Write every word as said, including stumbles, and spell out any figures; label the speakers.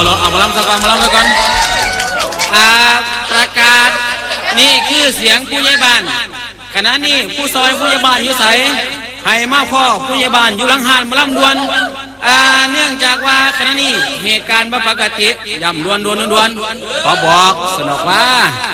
Speaker 1: เราเอามาลำสักก่อนมาลำสักก่อนอ่าประกาศนี่คือเสียงผู้ใหญ่บ้านขณะนี้ผู้ซอยผู้ใหญ่บ้านอยู่ใสให้มาพ่อผู้ใหญ่บ้านอยู่หลังหานมาลำดวนอ่าเนื่องจากว่าขณะนี้เหตุการณ์บ่ปกติย่ำดวนดวนดวนขอบอกสนอกว่า